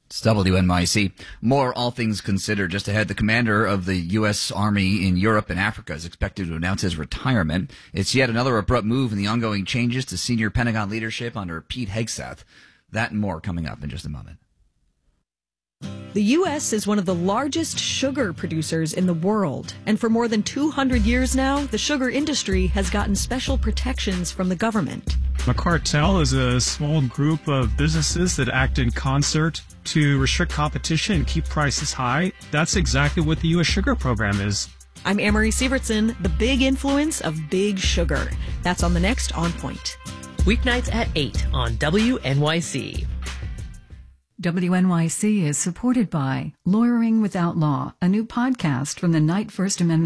It's WNYC. More All Things Considered. Just ahead, the commander of the U.S. Army in Europe and Africa is expected to announce his retirement. It's yet another abrupt move in the ongoing changes to senior Pentagon leadership under Pete Hegseth. That and more coming up in just a moment. The U.S. is one of the largest sugar producers in the world. And for more than 200 years now, the sugar industry has gotten special protections from the government. A cartel is a small group of businesses that act in concert to restrict competition and keep prices high. That's exactly what the U.S. Sugar Program is. I'm Amory Sievertson, the big influence of Big Sugar. That's on the next On Point. Weeknights at 8 on WNYC. WNYC is supported by Lawyering Without Law, a new podcast from the Knight First Amendment